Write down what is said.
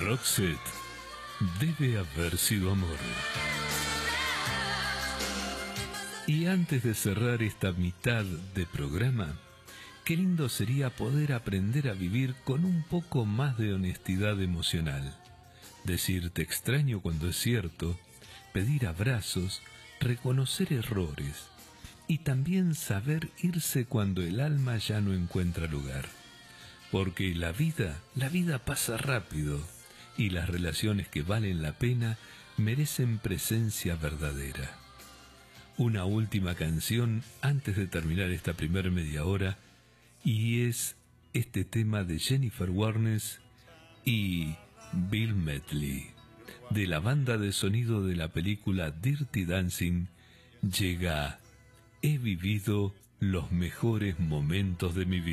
Roxette debe haber sido amor. Y antes de cerrar esta mitad de programa, qué lindo sería poder aprender a vivir con un poco más de honestidad emocional. Decir te extraño cuando es cierto, pedir abrazos, reconocer errores y también saber irse cuando el alma ya no encuentra lugar. Porque la vida pasa rápido y las relaciones que valen la pena merecen presencia verdadera. Una última canción antes de terminar esta primera media hora y es este tema de Jennifer Warnes y Bill Medley. De la banda de sonido de la película Dirty Dancing llega He vivido los mejores momentos de mi vida.